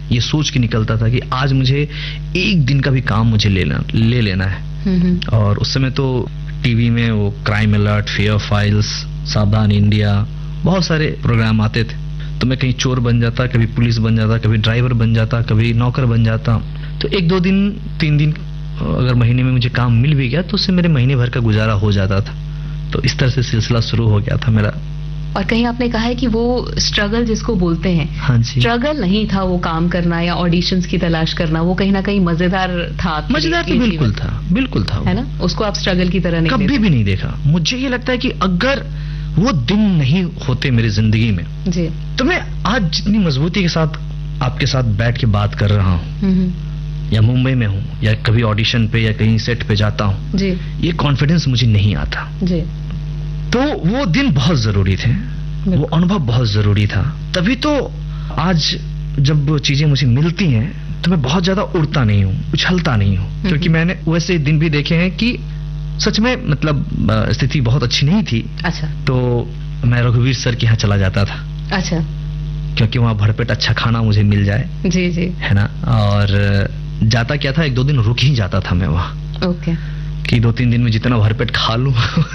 ये सोच के निकलता था कि आज मुझे एक दिन का भी काम मुझे ले लेना है। और उस समय तो टीवी में वो क्राइम अलर्ट, फेयर फाइल्स, सावधान इंडिया, बहुत सारे प्रोग्राम आते थे। तो मैं कहीं चोर बन जाता, कभी पुलिस बन जाता, कभी ड्राइवर बन जाता, कभी नौकर बन जाता। तो 1-2 दिन 3 दिन अगर महीने में मुझे काम मिल भी गया तो उससे मेरे महीने भर का गुजारा हो जाता था। तो इस तरह से सिलसिला शुरू हो गया था मेरा। और कहीं आपने कहा है कि वो स्ट्रगल जिसको बोलते हैं, हाँ जी, स्ट्रगल नहीं था वो काम करना या ऑडिशंस की तलाश करना, वो कहीं ना कहीं मजेदार था। मजेदार तो बिल्कुल था है ना, उसको आप स्ट्रगल की तरह नहीं कभी भी नहीं देखा। मुझे ये लगता है कि अगर वो दिन नहीं होते मेरी जिंदगी में जी, तो मैं आज जितनी मजबूती के साथ आपके साथ बैठ के बात कर रहा हूँ, या मुंबई में हूँ, या कभी ऑडिशन पे या कहीं सेट पे जाता हूँ, जी, ये कॉन्फिडेंस मुझे नहीं आता जी। तो वो दिन बहुत जरूरी थे, वो अनुभव बहुत जरूरी था। तभी तो आज जब चीजें मुझे मिलती हैं तो मैं बहुत ज्यादा उड़ता नहीं हूँ, उछलता नहीं हूँ, क्योंकि मैंने वैसे दिन भी देखे हैं कि सच में मतलब स्थिति बहुत अच्छी नहीं थी। अच्छा। तो मैं रघुवीर सर के यहाँ चला जाता था। अच्छा। क्योंकि वहाँ भरपेट अच्छा खाना मुझे मिल जाए। जी जी, है ना। और जाता क्या था, 1-2 दिन रुक ही जाता था मैं वहाँ। ओके। कि 2-3 दिन में जितना भरपेट खा लूं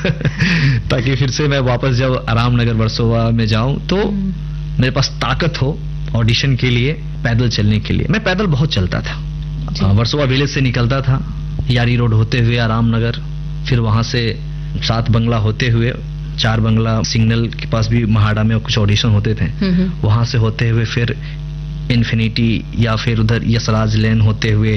ताकि फिर से मैं वापस जब आरामनगर वर्सोवा में जाऊं तो मेरे पास ताकत हो ऑडिशन के लिए, पैदल चलने के लिए। मैं पैदल बहुत चलता था। वर्सोवा विलेज से निकलता था, यारी रोड होते हुए आरामनगर, फिर वहां से 7 बंगला होते हुए, 4 बंगला सिग्नल के पास भी महाड़ा में कुछ ऑडिशन होते थे, वहां से होते हुए फिर इन्फिनिटी या फिर उधर यशराज लेन होते हुए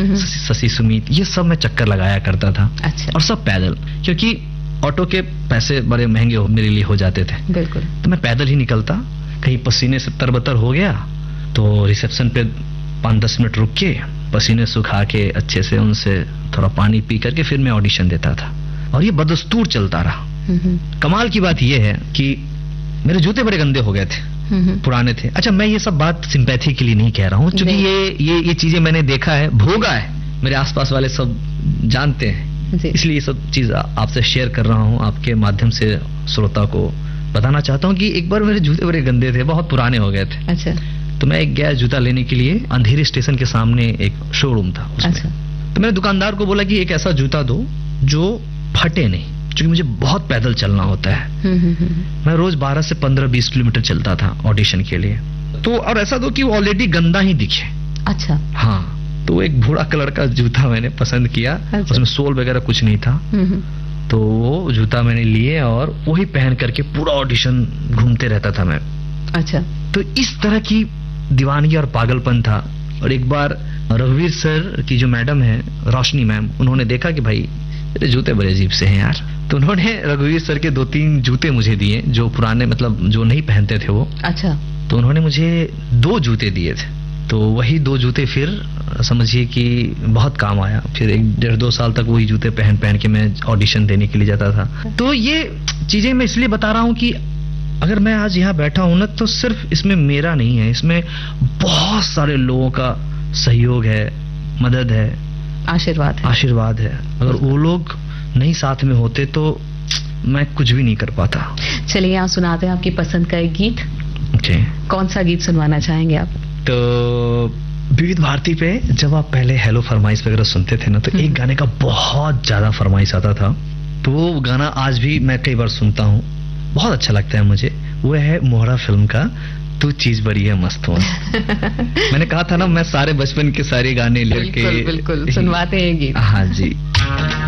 शशि सुमित, ये सब मैं चक्कर लगाया करता था। अच्छा। और सब पैदल, क्योंकि ऑटो के पैसे बड़े महंगे मेरे लिए हो जाते थे। बिल्कुल। तो मैं पैदल ही निकलता। कहीं पसीने से तरबतर हो गया तो रिसेप्शन पे 5-10 मिनट रुक के पसीने सुखा के अच्छे से उनसे थोड़ा पानी पी करके फिर मैं ऑडिशन देता था। और ये बदस्तूर चलता रहा। कमाल की बात यह है कि मेरे जूते बड़े गंदे हो गए थे, पुराने थे। अच्छा, मैं ये सब बात सिंपैथी के लिए नहीं कह रहा हूँ, क्योंकि ये चीजें मैंने देखा है, भोगा है, मेरे आसपास वाले सब जानते हैं, इसलिए ये सब चीज आपसे शेयर कर रहा हूँ, आपके माध्यम से श्रोता को बताना चाहता हूँ कि एक बार मेरे जूते बड़े गंदे थे, बहुत पुराने हो गए थे। अच्छा। तो मैं एक गया जूता लेने के लिए, अंधेरी स्टेशन के सामने एक शोरूम था उसमें। अच्छा। तो मैंने दुकानदार को बोला कि एक ऐसा जूता दो जो फटे नहीं, क्योंकि मुझे बहुत पैदल चलना होता है। मैं रोज 12 से 15-20 किलोमीटर चलता था ऑडिशन के लिए। तो और ऐसा दो कि वो ऑलरेडी गंदा ही दिखे। अच्छा। हाँ, तो एक भूरा कलर का जूता मैंने पसंद किया। अच्छा। उसमें सोल वगैरह कुछ नहीं था। तो वो जूता मैंने लिए और वही पहन करके पूरा ऑडिशन घूमते रहता था मैं। अच्छा। तो इस तरह की दीवानगी और पागलपन था। और एक बार रघुवीर सर की जो मैडम है, रोशनी मैम, उन्होंने देखा कि भाई तेरे जूते बड़े अजीब से हैं यार। तो उन्होंने रघुवीर सर के 2-3 जूते मुझे दिए, जो पुराने मतलब जो नहीं पहनते थे वो। अच्छा। तो उन्होंने मुझे 2 जूते दिए थे। तो वही 2 जूते फिर समझिए कि बहुत काम आया। फिर 1-1.5-2 साल तक वही जूते पहन के मैं ऑडिशन देने के लिए जाता था। तो ये चीजें मैं इसलिए बता रहा हूँ कि अगर मैं आज यहाँ बैठा हूं ना, तो सिर्फ इसमें मेरा नहीं है, इसमें बहुत सारे लोगों का सहयोग है, मदद है, आशीर्वाद है। अगर वो लोग नहीं साथ में होते तो मैं कुछ भी नहीं कर पाता। चलिए, यहाँ सुनाते हैं आपकी पसंद का एक गीत। okay. कौन सा गीत सुनवाना चाहेंगे आप? तो विविध भारती पे जब आप पहले हेलो फरमाइश वगैरह सुनते थे ना, तो एक गाने का बहुत ज्यादा फरमाइश आता था। तो वो गाना आज भी मैं कई बार सुनता हूँ, बहुत अच्छा लगता है मुझे। वो है मोहरा फिल्म का तू चीज बड़ी है मस्त हो। मैंने कहा था ना, मैं सारे बचपन के सारे गाने लेके बिल्कुल सुनवाते हैं गीत। हाँ जी।